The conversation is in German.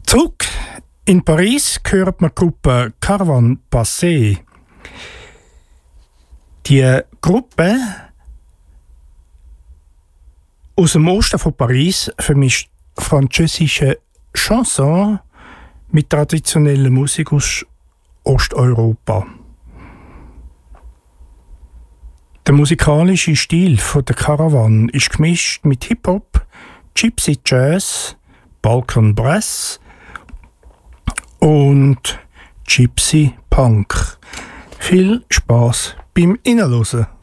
Zurück in Paris hört man die Gruppe Caravan Passé. Die Gruppe aus dem Osten von Paris vermischt französische Chanson mit traditioneller Musik aus Osteuropa. Der musikalische Stil der Caravan ist gemischt mit Hip-Hop, Gypsy Jazz, Balkan Brass und Gypsy Punk. Viel Spaß beim Innenhören.